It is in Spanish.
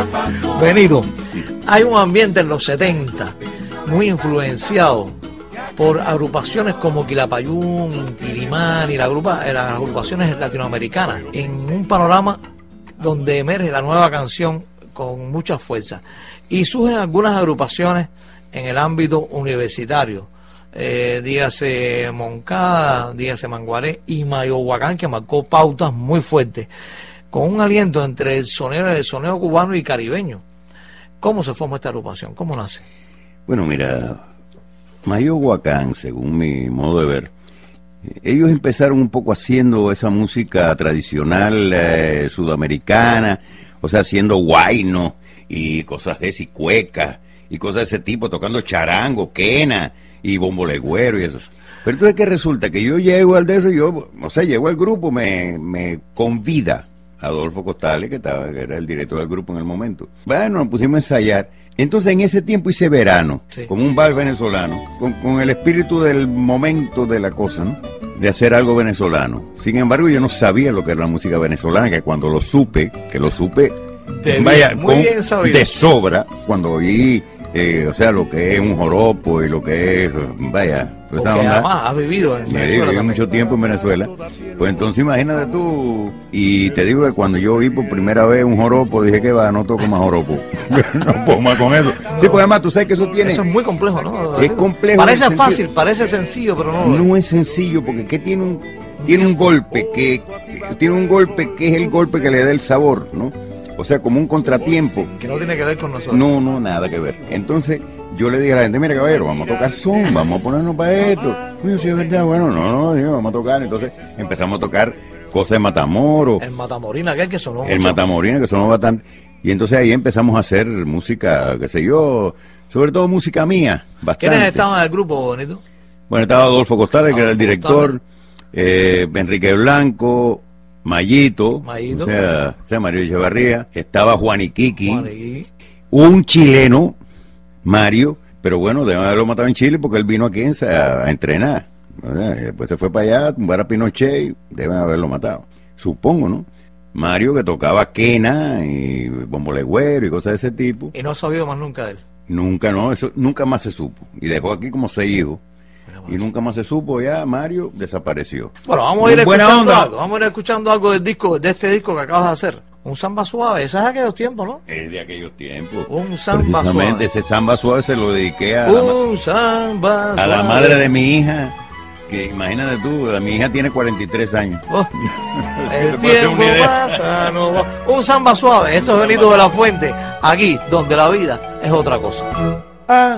Benito, hay un ambiente en los 70 muy influenciado por agrupaciones como Quilapayún, Intilimán y las agrupaciones latinoamericanas, en un panorama donde emerge la nueva canción con mucha fuerza. Y surgen algunas agrupaciones en el ámbito universitario, dígase Moncada, dígase Manguaré y Mayohuacán, que marcó pautas muy fuertes, con un aliento entre el sonero cubano y caribeño. ¿Cómo se forma esta agrupación? ¿Cómo nace? Bueno, mira, Mayohuacán, según mi modo de ver, ellos empezaron un poco haciendo esa música tradicional sudamericana, o sea, haciendo guayno y cosas de esa, y cuecas y cosas de ese tipo, tocando charango, quena y bombo legüero y eso. Pero entonces, ¿qué resulta? Que yo llego al de eso, llego al grupo, me convida Adolfo Costales, que era el director del grupo en el momento. Bueno, nos pusimos a ensayar. Entonces, en ese tiempo hice verano, sí, como un bar venezolano, con el espíritu del momento de la cosa, ¿no? De hacer algo venezolano. Sin embargo, yo no sabía lo que era la música venezolana, que cuando lo supe, de sobra, cuando oí, lo que es un joropo y lo que es, porque además has vivido en Venezuela. Viví mucho tiempo en Venezuela. Pues entonces imagínate tú, y te digo que cuando yo vi por primera vez un joropo, dije que no toco más joropo. No puedo más con eso. Sí, pues además tú sabes que eso es muy complejo, ¿no? Es complejo. Parece fácil, parece sencillo, pero no. No es sencillo, porque ¿qué tiene un golpe que es el golpe que le da el sabor, ¿no? O sea, como un contratiempo. Que no tiene que ver con nosotros. No, nada que ver. Entonces, yo le dije a la gente, mira, caballero, vamos a tocar son, vamos a ponernos para esto. Oye, si es verdad, bueno, no, vamos a tocar. Entonces, empezamos a tocar cosas de Matamoros. El Matamorina, que sonó. El Matamorina, que sonó bastante. Y entonces ahí empezamos a hacer música, qué sé yo, sobre todo música mía, bastante. ¿Quiénes estaban en el grupo, Bonito? Bueno, estaba Adolfo Costales, que era el director, Enrique Blanco, Mayito, o sea, Mario Echevarría, estaba Juan Iquiqui, un chileno, Mario, pero bueno, deben haberlo matado en Chile porque él vino aquí a entrenar. Después se fue para allá a tumbar a Pinochet y deben haberlo matado. Supongo, ¿no? Mario, que tocaba quena y bombo legüero y cosas de ese tipo. ¿Y no has sabido más nunca de él? Nunca, no, eso nunca más se supo. Y dejó aquí como 6 hijos. Y nunca más se supo, ya Mario desapareció. Bueno, vamos a ir escuchando algo de este disco que acabas de hacer. Un samba suave, eso es de aquellos tiempos, ¿no? Es de aquellos tiempos. Un samba suave. Ese samba suave se lo dediqué a la madre de mi hija, que imagínate tú, mi hija tiene 43 años. El tiempo pasa, no va. Un samba suave, esto es Benito de la Fuente, aquí donde la vida es otra cosa.